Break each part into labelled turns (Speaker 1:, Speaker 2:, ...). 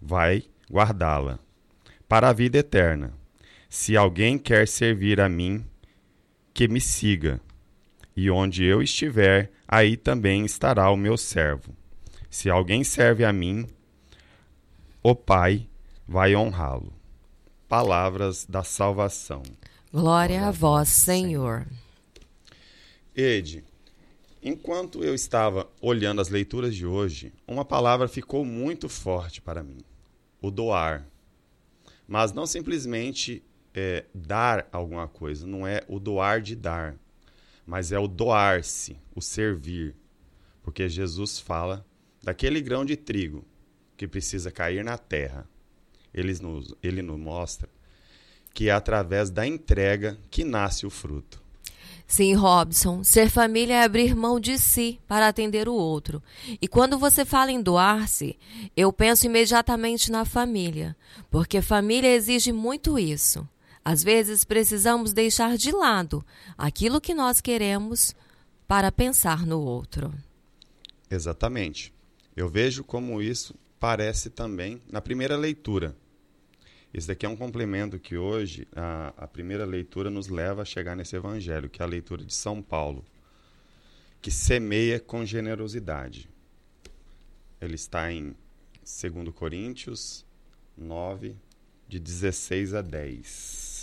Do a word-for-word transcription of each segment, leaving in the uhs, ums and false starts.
Speaker 1: vai guardá-la para a vida eterna. Se alguém quer servir a mim, que me siga, e onde eu estiver, aí também estará o meu servo. Se alguém serve a mim, o Pai vai honrá-lo. Palavras da salvação.
Speaker 2: Glória, Glória a vós, Senhor.
Speaker 1: Ede, enquanto eu estava olhando as leituras de hoje, uma palavra ficou muito forte para mim: o doar. Mas não simplesmente é, dar alguma coisa, não é o doar de dar, mas é o doar-se, o servir. Porque Jesus fala daquele grão de trigo que precisa cair na terra. Ele nos, ele nos mostra que é através da entrega que nasce o fruto.
Speaker 2: Sim, Robson, ser família é abrir mão de si para atender o outro. E quando você fala em doar-se, eu penso imediatamente na família, porque família exige muito isso. Às vezes precisamos deixar de lado aquilo que nós queremos para pensar no outro.
Speaker 1: Exatamente. Eu vejo como isso parece também na primeira leitura. Esse daqui é um complemento que hoje a, a primeira leitura nos leva a chegar nesse evangelho, que é a leitura de São Paulo, que semeia com generosidade. Ele está em dois Coríntios nove, de dezesseis a dez.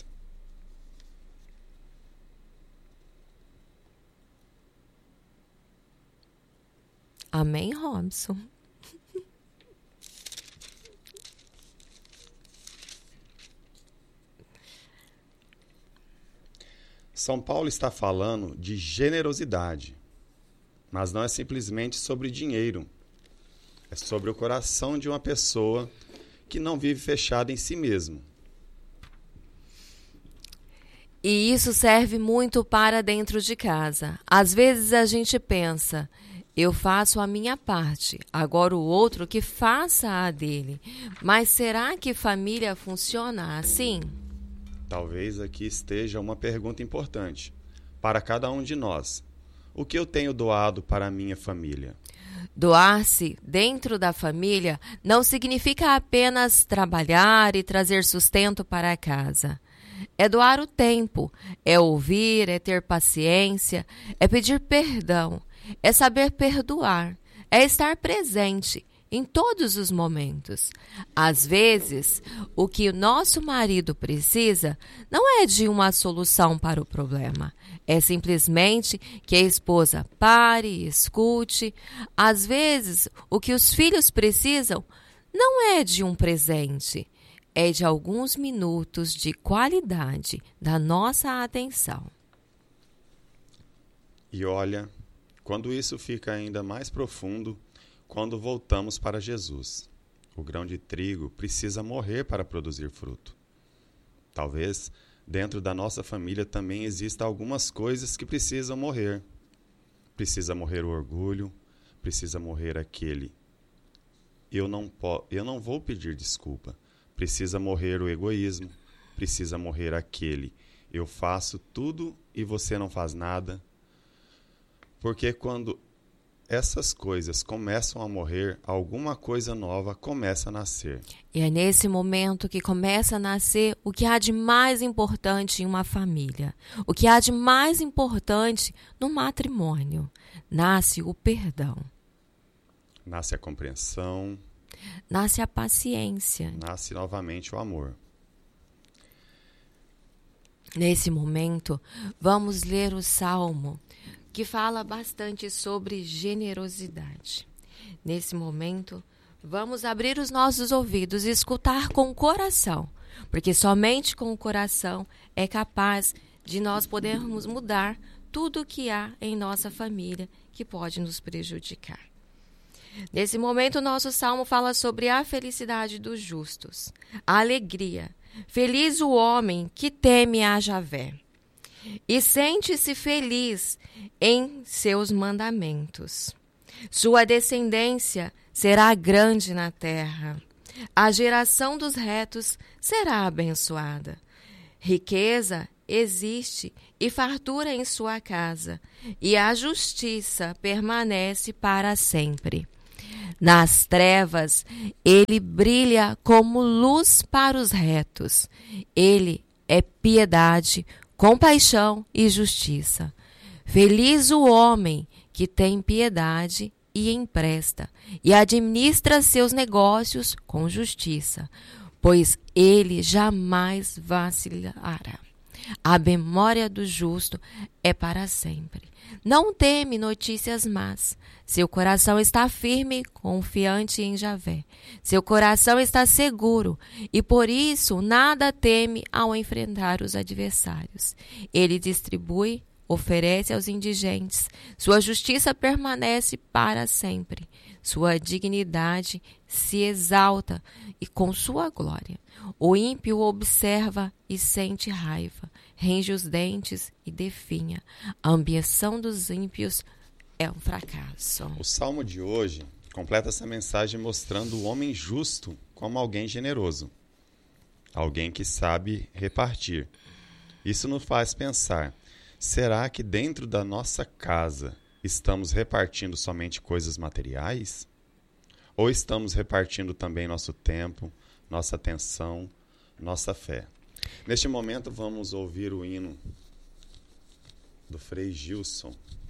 Speaker 2: Amém, Robson?
Speaker 1: São Paulo está falando de generosidade, mas não é simplesmente sobre dinheiro. É sobre o coração de uma pessoa que não vive fechada em si mesmo.
Speaker 2: E isso serve muito para dentro de casa. Às vezes a gente pensa, eu faço a minha parte, agora o outro que faça a dele. Mas será que família funciona assim?
Speaker 1: Talvez aqui esteja uma pergunta importante para cada um de nós. O que eu tenho doado para a minha família?
Speaker 2: Doar-se dentro da família não significa apenas trabalhar e trazer sustento para a casa. É doar o tempo, é ouvir, é ter paciência, é pedir perdão, é saber perdoar, é estar presente em todos os momentos. Às vezes, o que o nosso marido precisa não é de uma solução para o problema. É simplesmente que a esposa pare e escute. Às vezes, o que os filhos precisam não é de um presente. É de alguns minutos de qualidade da nossa atenção.
Speaker 1: E olha, quando isso fica ainda mais profundo, quando voltamos para Jesus. O grão de trigo precisa morrer para produzir fruto. Talvez dentro da nossa família também exista algumas coisas que precisam morrer. Precisa morrer o orgulho, precisa morrer aquele eu não, po- eu não vou pedir desculpa. Precisa morrer o egoísmo, precisa morrer aquele eu faço tudo e você não faz nada. Porque quando essas coisas começam a morrer, alguma coisa nova começa a nascer.
Speaker 2: E é nesse momento que começa a nascer o que há de mais importante em uma família. O que há de mais importante no matrimônio. Nasce o perdão.
Speaker 1: Nasce a compreensão.
Speaker 2: Nasce a paciência.
Speaker 1: Nasce novamente o amor.
Speaker 2: Nesse momento, vamos ler o Salmo, que fala bastante sobre generosidade. Nesse momento, vamos abrir os nossos ouvidos e escutar com o coração, porque somente com o coração é capaz de nós podermos mudar tudo o que há em nossa família que pode nos prejudicar. Nesse momento, o nosso salmo fala sobre a felicidade dos justos, a alegria. Feliz o homem que teme a Javé e sente-se feliz em seus mandamentos. Sua descendência será grande na terra. A geração dos retos será abençoada. Riqueza existe e fartura em sua casa, e a justiça permanece para sempre. Nas trevas, ele brilha como luz para os retos. Ele é piedade, compaixão e justiça. Feliz o homem que tem piedade e empresta, e administra seus negócios com justiça, pois ele jamais vacilará. A memória do justo é para sempre. Não teme notícias más. Seu coração está firme, confiante em Javé. Seu coração está seguro e por isso nada teme ao enfrentar os adversários. Ele distribui, oferece aos indigentes. Sua justiça permanece para sempre. Sua dignidade se exalta e com sua glória. O ímpio observa e sente raiva, range os dentes e definha. A ambição dos ímpios é um fracasso.
Speaker 1: O salmo de hoje completa essa mensagem mostrando o homem justo como alguém generoso, alguém que sabe repartir. Isso nos faz pensar, será que dentro da nossa casa estamos repartindo somente coisas materiais? Ou estamos repartindo também nosso tempo, nossa atenção, nossa fé? Neste momento vamos ouvir o hino do Frei Gilson.